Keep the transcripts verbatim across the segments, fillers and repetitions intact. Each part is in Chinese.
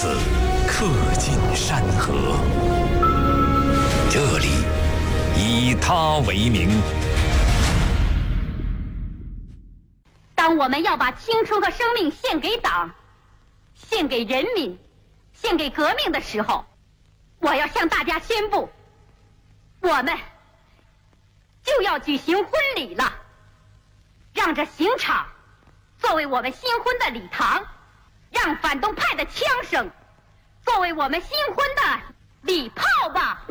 字刻进山河。这里以他为名。 当我们要把青春和生命献给党、献给人民、献给革命的时候，我要向大家宣布，我们就要举行婚礼了。让这刑场作为我们新婚的礼堂，让反动派的枪声作为我们新婚的礼炮吧。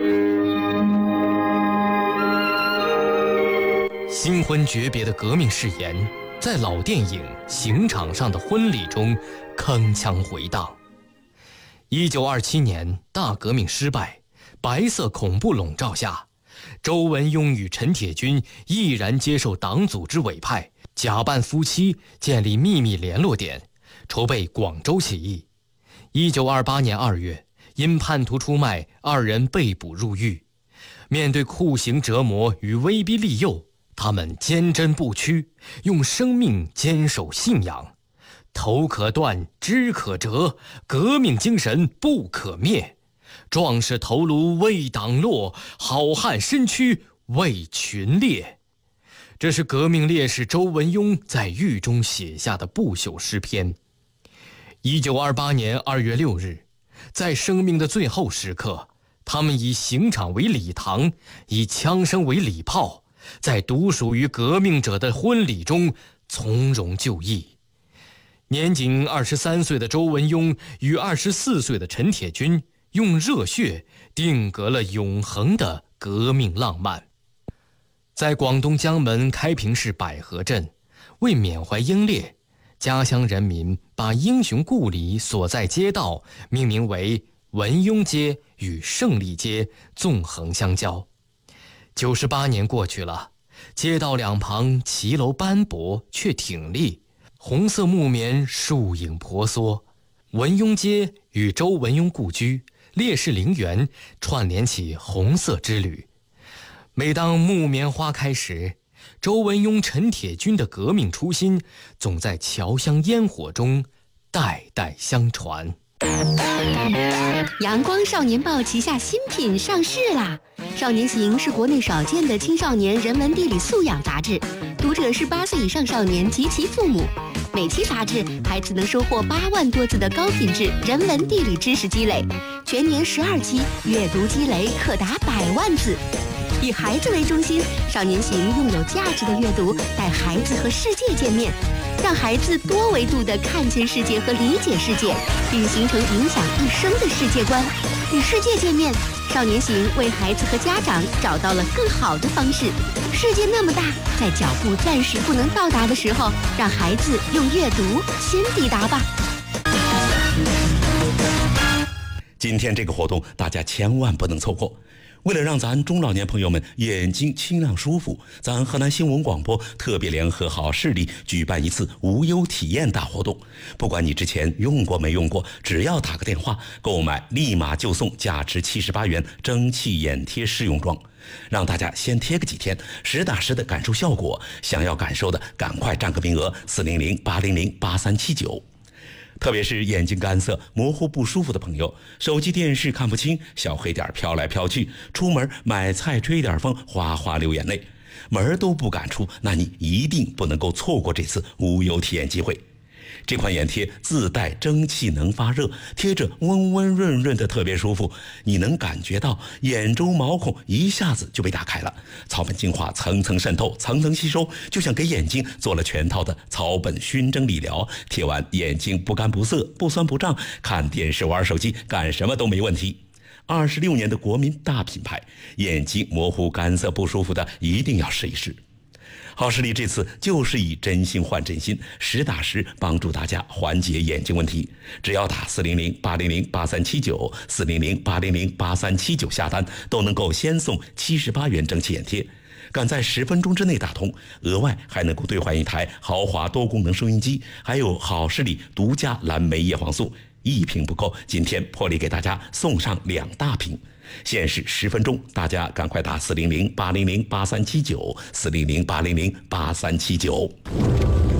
新婚诀别的革命誓言在老电影《刑场上的婚礼》中铿锵回荡。一九二七年大革命失败，白色恐怖笼罩下，周文雍与陈铁军毅然接受党组织委派，假扮夫妻建立秘密联络点，筹备广州起义。一九二八年二月，因叛徒出卖，二人被捕入狱。面对酷刑折磨与威逼利诱，他们坚贞不屈，用生命坚守信仰。头可断，肢可折，革命精神不可灭。壮士头颅为党落，好汉身躯为群烈。这是革命烈士周文雍在狱中写下的不朽诗篇。一九二八年二月六日，在生命的最后时刻，他们以刑场为礼堂，以枪声为礼炮，在独属于革命者的婚礼中从容就义。年仅二十三岁的周文雍与二十四岁的陈铁军用热血定格了永恒的革命浪漫。在广东江门开平市百合镇，为缅怀英烈，家乡人民把英雄故里所在街道命名为文雍街与胜利街纵横相交。九十八年过去了，街道两旁骑楼斑驳却挺立，红色木棉树影婆娑，文雍街与周文雍故居烈士陵园串联起红色之旅。每当木棉花开时，周文雍、陈铁军的革命初心总在侨香烟火中代代相传。 阳光少年报旗下新品上市啦！少年行是国内少见的青少年人文地理素养杂志，读者是八岁以上少年及其父母。每期杂志，孩子能收获八万多字的高品质人文地理知识积累，全年十二期，阅读积累可达百万字。以孩子为中心，少年行用有价值的阅读带孩子和世界见面，让孩子多维度地看见世界和理解世界，并形成影响一生的世界观。与世界见面，少年行为孩子和家长找到了更好的方式。世界那么大，在脚步暂时不能到达的时候，让孩子用阅读先抵达吧。 今天这个活动大家千万不能错过。为了让咱中老年朋友们眼睛清亮舒服，咱河南新闻广播特别联合好视力举办一次无忧体验大活动。不管你之前用过没用过，只要打个电话购买，立马就送价值七十八元蒸汽眼贴试用装，让大家先贴个几天，实打实的感受效果。想要感受的赶快占个名额，四零零八零零八三七九。特别是眼睛干涩、模糊不舒服的朋友，手机电视看不清，小黑点飘来飘去，出门买菜吹点风，哗哗流眼泪，门都不敢出，那你一定不能够错过这次无忧体验机会。这款眼贴自带蒸汽能发热，贴着温温润润的特别舒服，你能感觉到眼周毛孔一下子就被打开了，草本精华层层渗透，层层吸收，就像给眼睛做了全套的草本熏蒸理疗，贴完眼睛不干不涩，不酸不胀，看电视玩手机干什么都没问题。二十六年的国民大品牌，眼睛模糊干涩不舒服的一定要试一试。好视力这次就是以真心换真心，实打实帮助大家缓解眼睛问题。只要打四零零八零零八三七九 四零零八零零八三七九下单，都能够先送七十八元蒸汽眼贴。赶在十分钟之内打通，额外还能够兑换一台豪华多功能收音机，还有好视力独家蓝莓叶黄素。一瓶不够，今天破例给大家送上两大瓶。限时十分钟，大家赶快打四零零八零零八三七九 四零零八零零八三七九。